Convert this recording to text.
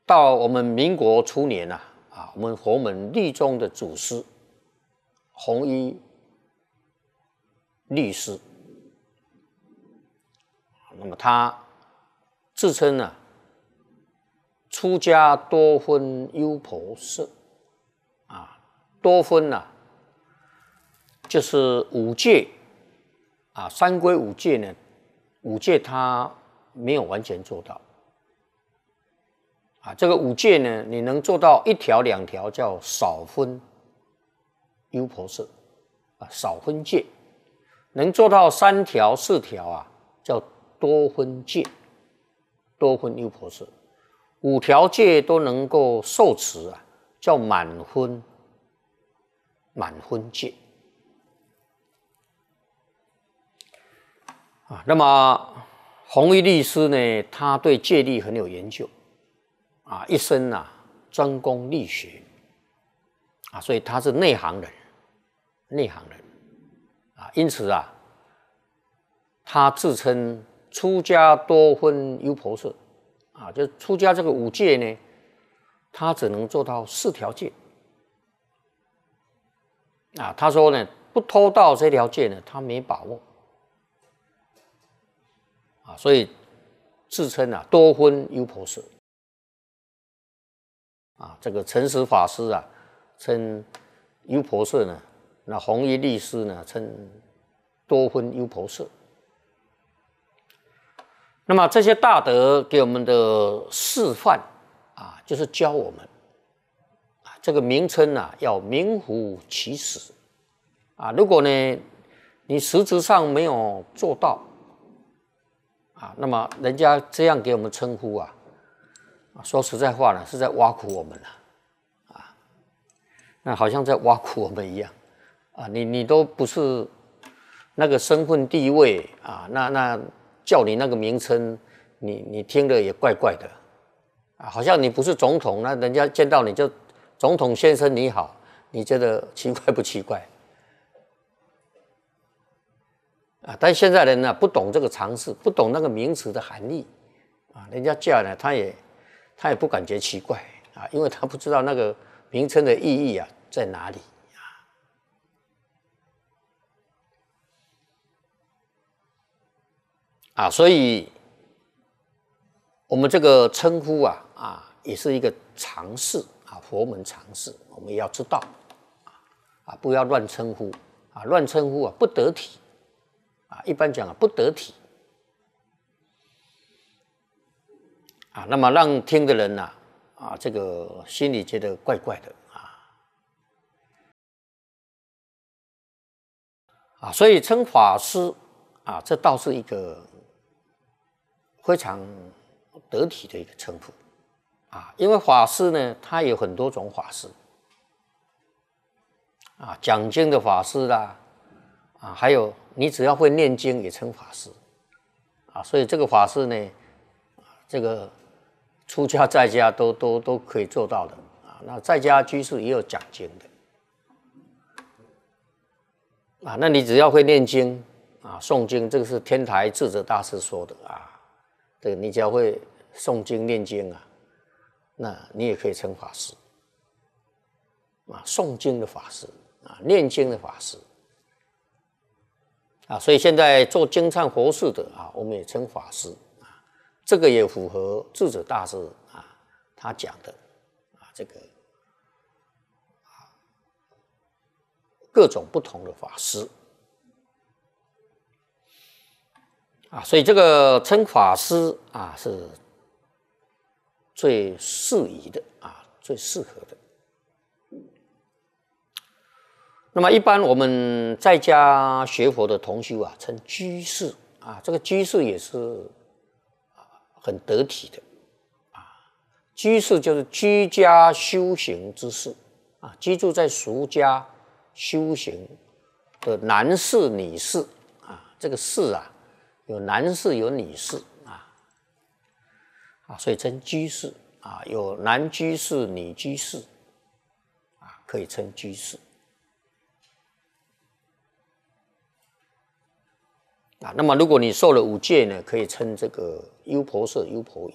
到我们民国初年我们佛门律宗的祖师弘一律师，那么他自称出家多分优婆塞多分就是五戒三归五戒呢，五戒他没有完全做到这个五戒呢，你能做到一条两条叫少分优婆塞少分戒，能做到三条四条叫多分戒，多分优婆塞，五条戒都能够受持叫满分戒那么弘一律师呢，他对戒律很有研究一生专攻律学所以他是内行人因此他自称出家多分优婆塞就出家这个五戒呢，他只能做到4条戒他说呢，不偷盗这条戒呢，他没把握所以自称多分优婆塞这个诚实法师称优婆塞呢，那弘一律师呢称多分优婆塞。那么这些大德给我们的示范就是教我们这个名称要名副其实如果呢你实质上没有做到那么人家这样给我们称呼说实在话呢，是在挖苦我们那好像在挖苦我们一样你都不是那个身份地位那叫你那个名称，你听了也怪怪的好像你不是总统，那人家见到你就总统先生你好，你觉得奇怪不奇怪但现在人不懂这个常识，不懂那个名词的含义人家叫呢，他也不感觉奇怪因为他不知道那个名称的意义在哪里所以我们这个称呼也是一个常识佛门常识，我们也要知道不要乱称呼乱称呼不得体一般讲不得体那么让听的人这个心里觉得怪怪的所以称法师这倒是一个非常得体的一个称呼因为法师呢，他有很多种法师讲经的法师啦还有你只要会念经也称法师所以这个法师呢，这个出家在家都可以做到的那在家居士也有讲经的那你只要会念经诵经，这个是天台智者大师说的对，你只要会诵经念经那你也可以称法师诵经的法师念经的法师所以现在做经忏佛事的我们也称法师这个也符合智者大师他讲的这个各种不同的法师所以这个称法师是最适宜的最适合的。那么一般我们在家学佛的同修称居士这个居士也是很得体的居士就是居家修行之士居住在俗家修行的男士女士这个士有男士有女士所以称居士有男居士女居士可以称居士那么如果你受了五戒呢，可以称这个优婆塞优婆夷